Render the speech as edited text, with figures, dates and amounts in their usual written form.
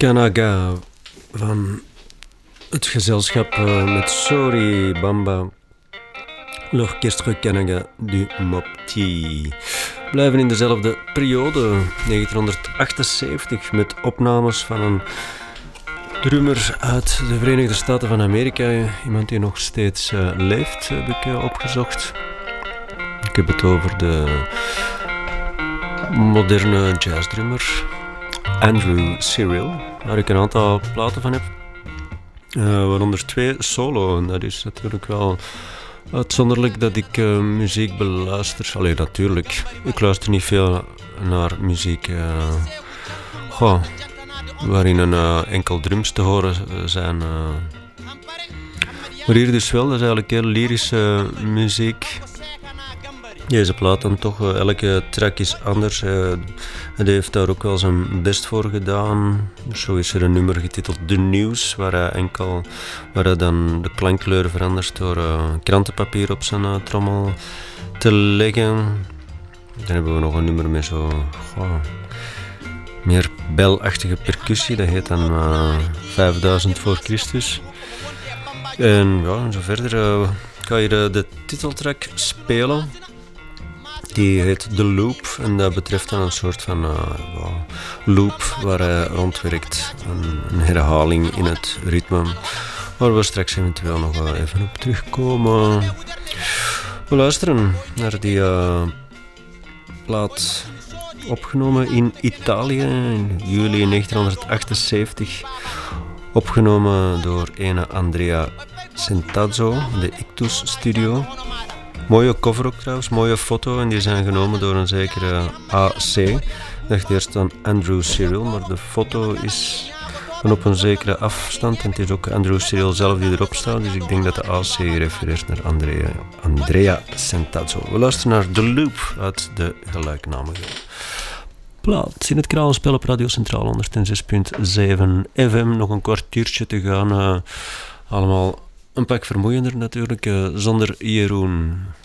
Kanaga van het gezelschap met Sori Bamba, l'Orchestre Kanaga du Mopti. Blijven in dezelfde periode, 1978, met opnames van een drummer uit de Verenigde Staten van Amerika. Iemand die nog steeds leeft, heb ik opgezocht. Ik heb het over de moderne jazzdrummer Andrew Cyril, waar ik een aantal platen van heb. Waaronder 2 solo. En dat is natuurlijk wel uitzonderlijk dat ik muziek beluister. Allee, natuurlijk. Ik luister niet veel naar muziek waarin een enkel drums te horen zijn. Maar hier dus wel, dat is eigenlijk heel lyrische muziek. Deze plaat dan toch, elke track is anders. Hij heeft daar ook wel zijn best voor gedaan. Zo is er een nummer getiteld The News, waar hij dan de klankkleur verandert door krantenpapier op zijn trommel te leggen. Dan hebben we nog een nummer met zo meer belachtige percussie. Dat heet dan 5000 voor Christus. En ja, zo verder ga je de titeltrack spelen. Die heet The Loop en dat betreft dan een soort van loop waar hij rondwerkt. Een herhaling in het ritme, waar we straks eventueel nog even op terugkomen. We luisteren naar die plaat opgenomen in Italië in juli 1978. Opgenomen door ene Andrea Centazzo in de Ictus Studio. Mooie cover ook trouwens, mooie foto. En die zijn genomen door een zekere AC. Ik dacht eerst aan Andrew Cyril, maar de foto is van op een zekere afstand. En het is ook Andrew Cyril zelf die erop staat. Dus ik denk dat de AC refereert naar Andrea Centazzo. We luisteren naar The Loop uit de gelijknamige plaat. In het Kralenspel op Radio Centraal 106.7 FM. Nog een kwartiertje te gaan. Allemaal een pak vermoeiender natuurlijk, zonder Jeroen.